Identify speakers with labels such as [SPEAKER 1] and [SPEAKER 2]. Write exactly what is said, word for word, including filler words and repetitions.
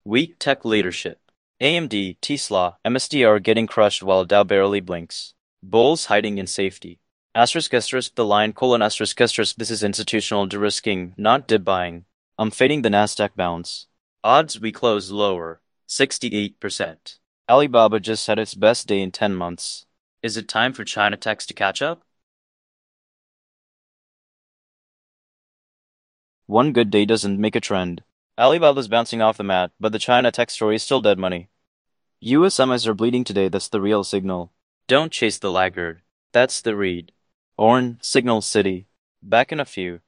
[SPEAKER 1] Weak tech leadership. A M D, Tesla, M S D are getting crushed while Dow barely blinks. Bulls hiding in safety. Asterisk asterisk the line colon asterisk asterisk this is institutional de-risking, not dip buying. I'm fading the Nasdaq bounce. Odds we close lower. sixty-eight percent. Alibaba just had its best day in ten months. Is it time for China techs to catch up? One good day doesn't make a trend. Alibaba's bouncing off the mat, but the China tech story is still dead money. U S semis are bleeding today, that's the real signal. Don't chase the laggard. That's the read. Orn, Signal City. Back in a few.